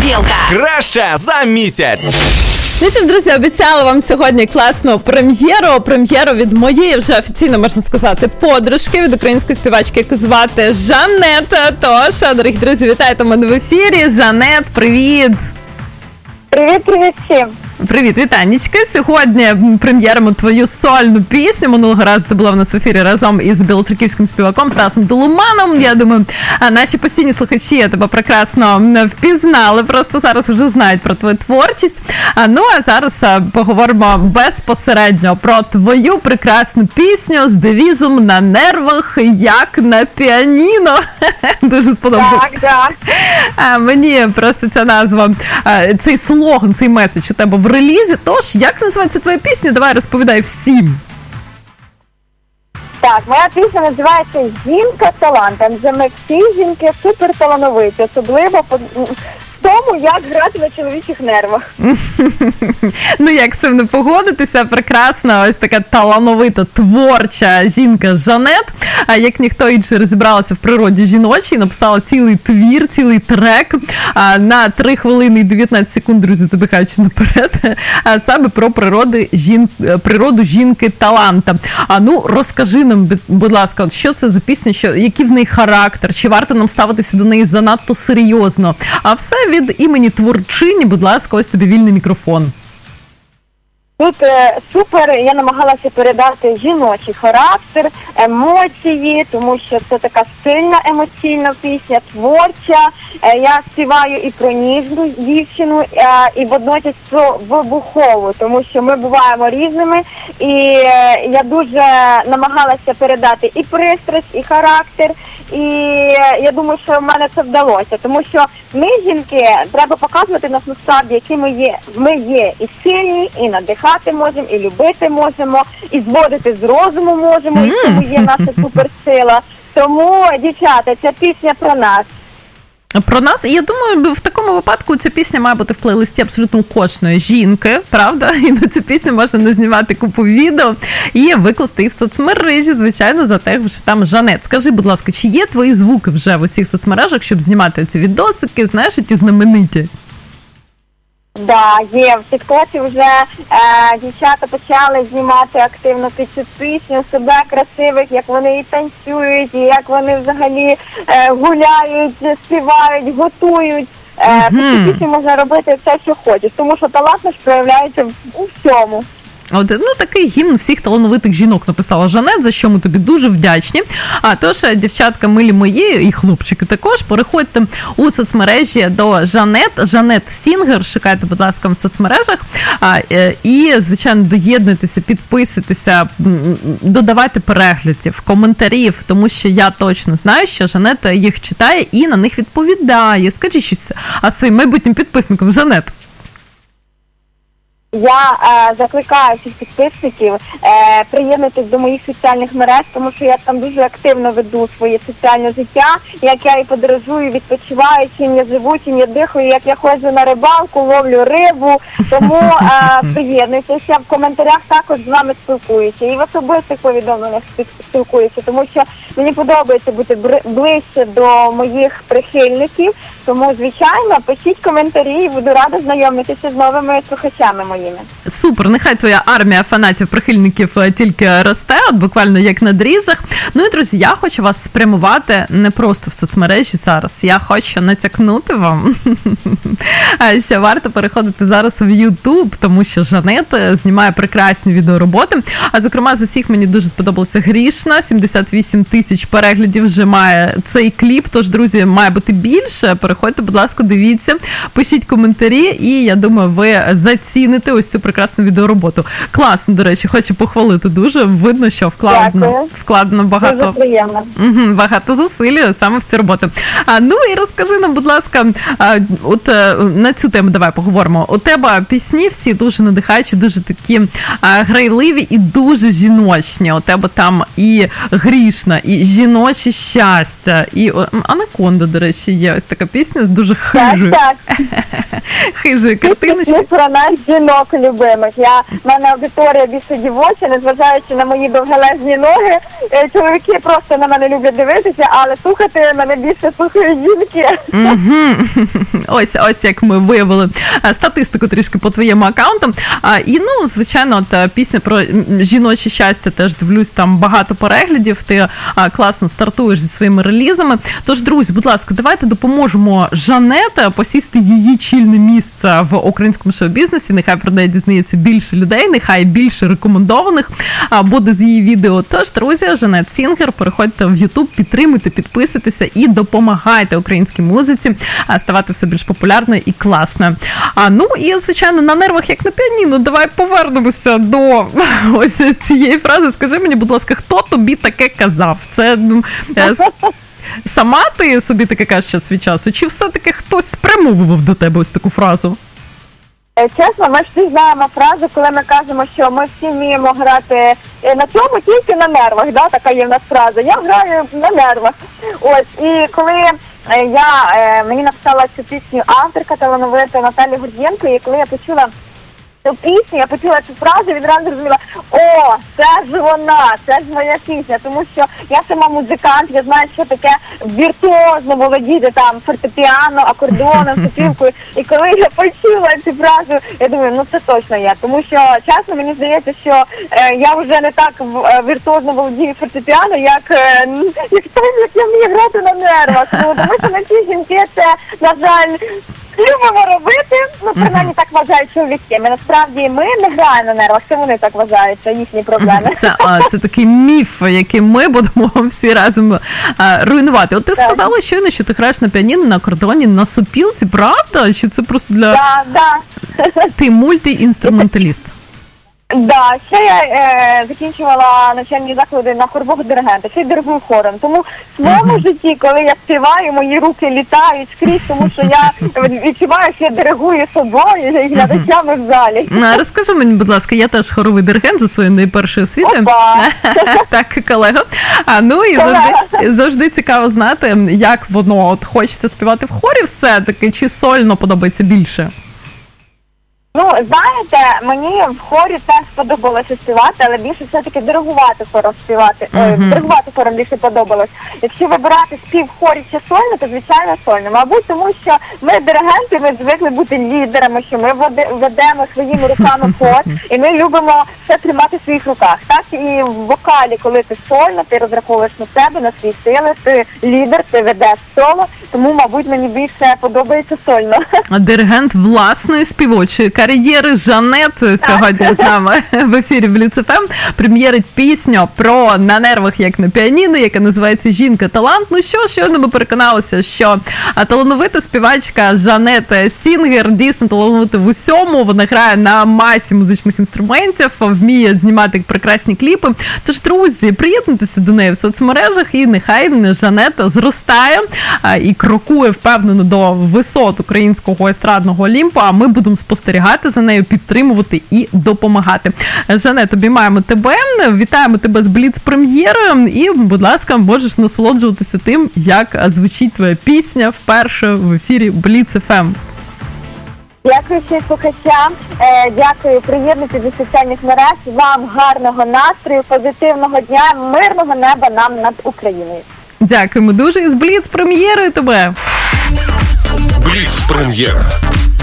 перевірка. Краще за місяць. Ну що ж, друзі, обіцяла вам сьогодні класну прем'єру від моєї вже офіційно, можна сказати, подружки, від української співачки, яку звати Жанет. Тож, дорогі друзі, вітайте мене в ефірі. Жанет, привіт! Привіт всім! Привіт, вітанечки. Сьогодні прем'єримо твою сольну пісню. Минулого разу ти була в нас в ефірі разом із білоцерківським співаком Стасом Долуманом. Я думаю, наші постійні слухачі тебе прекрасно впізнали, просто зараз вже знають про твою творчість. Ну, а зараз поговоримо безпосередньо про твою прекрасну пісню з девізом «На нервах, як на піаніно». Дуже сподобалося. Так. Мені просто ця назва, цей слоган, цей меседж у тебе в релізі. Тож, як називається твоя пісня? Давай розповідай всім. Так, моя пісня називається «Жінка талант». Адже ми всі жінки суперталановиті, особливо в тому, як грати на чоловічих нервах. Ну, як з цим не погодитися, прекрасна, ось така талановита, творча жінка Жанет, як ніхто інший розібралася в природі жіночій, написала цілий твір, цілий трек на 3 хвилини і 19 секунд, друзі, забігаючи наперед, саме про природу жінки-таланта. Ну, розкажи нам, будь ласка, що це за пісня, який в неї характер, чи варто нам ставитися до неї занадто серйозно? А все від імені творчині, будь ласка, ось тобі вільний мікрофон. Тут супер, я намагалася передати жіночий характер, емоції, тому що це така сильна емоційна пісня, творча. Я співаю і про ніжну дівчину, і водночас про вибухову, тому що ми буваємо різними, і я дуже намагалася передати і пристрасть, і характер, і я думаю, що в мене це вдалося, тому що ми, жінки, треба показувати нас насправді, які ми є. Ми є і сильні, і надихати можемо, і любити можемо, і зводити з розуму можемо, і в цьому є наша суперсила. Тому, дівчата, ця пісня про нас. Про нас, і я думаю, в такому випадку ця пісня має бути в плейлисті абсолютно кожної жінки, правда? І на цю пісню можна назнімати купу відео і викласти їх в соцмережі, звичайно, за те, що там Жанет. Скажи, будь ласка, чи є твої звуки вже в усіх соцмережах, щоб знімати ці відосики, знаєш, ті знамениті? Да, є. В тіктоці вже дівчата почали знімати активно під цю пісню себе красивих, як вони і танцюють, і як вони взагалі гуляють, співають, готують. Під цю пісню можна робити все, що хочеш, тому що талант наш проявляється у всьому. От, ну, такий гімн всіх талановитих жінок написала Жанет, за що ми тобі дуже вдячні. Тож, дівчатка, милі мої, і хлопчики також, переходьте у соцмережі до Жанет Сінгер, шукайте, будь ласка, в соцмережах, і, звичайно, доєднуйтеся, підписуйтеся, додавайте переглядів, коментарів, тому що я точно знаю, що Жанет їх читає і на них відповідає. Скажи щось своїм майбутнім підписникам, Жанет. Я закликаю всіх підписників приєднатись до моїх соціальних мереж, тому що я там дуже активно веду своє соціальне життя, як я і подорожую, відпочиваю, чим я живу, чим я дихаю, як я ходжу на рибалку, ловлю рибу, тому приєднуйтеся, в коментарях також з вами спілкуюся і в особистих повідомленнях спілкуюся, тому що мені подобається бути ближче до моїх прихильників, тому, звичайно, пишіть коментарі і буду рада знайомитися з новими слухачами моїми. Супер, нехай твоя армія фанатів, прихильників тільки росте, от буквально як на дріжджах. Ну і, друзі, я хочу вас спрямувати не просто в соцмережі зараз, я хочу натякнути вам, що варто переходити зараз в YouTube, тому що Жанет знімає прекрасні відеороботи. А, зокрема, з усіх мені дуже сподобалася Грішна, 78 тисяч переглядів вже має цей кліп, тож, друзі, має бути більше. Переходьте, будь ласка, дивіться, пишіть коментарі, і я думаю, ви заціните ось цю прекрасну відеороботу. Класно, до речі, хочу похвалити дуже. Видно, що вкладено багато зусиль саме в цю роботу. Ну і розкажи нам, будь ласка, от на цю тему давай поговоримо. У тебе пісні всі дуже надихаючі, дуже такі грайливі і дуже жіночні. У тебе там і Грішна, і жіноче щастя, і Анаконда, до речі, є ось така пісня з дуже хижою. Так. Хижою картиночкою. Про нас жінок. жінок любимих. В мене аудиторія більше дівоча, незважаючи на мої довгелезні ноги. Чоловіки просто на мене люблять дивитися, але слухати мене більше слухають жінки. Ось як ми виявили статистику трішки по твоєму аккаунту. І, звичайно, пісня про жіноче щастя, теж дивлюсь, там багато переглядів, ти класно стартуєш зі своїми релізами. Тож, друзі, будь ласка, давайте допоможемо Жанет посісти її чільне місце в українському шоу-бізнесі. Нехай про неї дізнається більше людей, нехай більше рекомендованих буде з її відео. Тож, друзі, Жанет Сінгер, переходьте в YouTube, підтримуйте, підписуйтеся і допомагайте українській музиці ставати все більш популярною і класною. І, звичайно, на нервах, як на піаніно, давай повернемося до ось цієї фрази. Скажи мені, будь ласка, хто тобі таке казав? Це сама ти собі таке кажеш час від часу? Чи все-таки хтось спрямовував до тебе ось таку фразу? Чесно, ми всі знаємо фразу, коли ми кажемо, що ми всі вміємо грати на цьому, тільки на нервах, да? Така є в нас фраза. Я граю на нервах. Ось, і коли мені написала цю пісню авторка талановита Наталія Гордієнко, і коли я почула цю пісню, я почула цю фразу, відразу зрозуміла, це ж вона, це ж моя пісня, тому що я сама музикант, я знаю, що таке віртуозно володіти там фортепіано, акордеоном, сопілкою, і коли я почула цю фразу, я думаю, це точно я, тому що чесно мені здається, що я вже не так віртуозно володію фортепіано, як я вмію грати на нервах, тому що на ці жінки це, на жаль, любимо робити, принаймні так вважають чоловіки. Насправді ми не граємо на нервах, це вони так вважають, це їхні проблеми. Це такий міф, який ми будемо всі разом руйнувати. От ти сказала щойно, що ти граєш на піаніно, на акордеоні, на сопілці, правда? Чи це просто для... Так. Ти мультиінструменталіст. Да, ще я закінчувала навчальні заклади на хорового диригента, ще й диригую хором. Тому в своєму житті, коли я співаю, мої руки літають скрізь, тому що я відчуваю, що я диригую собою і глядачами в залі. Розкажи мені, будь ласка, я теж хоровий диригент за своєю найпершою освітою. Так, колега. І завжди цікаво знати, як воно, от хочеться співати в хорі все-таки, чи сольно подобається більше? Знаєте, мені в хорі теж сподобалося співати, але більше все-таки диригувати хором співати. Диригувати хором більше подобалось. Якщо вибирати спів в хорі чи сольно, то звичайно сольно. Мабуть, тому що ми диригенти, ми звикли бути лідерами, що ми ведемо своїми руками хор, і ми любимо все тримати в своїх руках. Так і в вокалі, коли ти сольно, ти розраховуєш на себе, на свої сили, ти лідер, ти ведеш соло, тому, мабуть, мені більше подобається сольно. Диригент власної співочої кар'єри Жанет сьогодні з нами в ефірі Бліц ФМ прем'єрить пісню про на нервах, як на піаніно, яка називається «Жінка-талант». Щойно ми переконалися, що талановита співачка Жанет Сінгер дійсно талановита в усьому. Вона грає на масі музичних інструментів, вміє знімати прекрасні кліпи. Тож, друзі, приєднуйтеся до неї в соцмережах і нехай Жанет зростає і крокує впевнено до висот українського естрадного Олімпу, а ми будемо спостерігати за нею, підтримувати і допомагати. Жанет, обіймаємо тебе, вітаємо тебе з Бліц-прем'єрою і, будь ласка, можеш насолоджуватися тим, як звучить твоя пісня вперше в ефірі Бліц ФМ. Дякую всім слухачам, дякую, приєднуйтесь до соціальних мереж, вам гарного настрою, позитивного дня, мирного неба нам над Україною. Дякуємо дуже і з Бліц-прем'єрою тебе! Бліц-прем'єра.